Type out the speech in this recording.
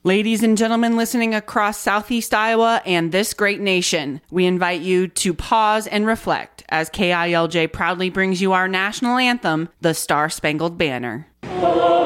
Ladies and gentlemen listening across Southeast Iowa and this great nation, we invite you to pause and reflect as KILJ proudly brings you our national anthem, the Star-Spangled Banner.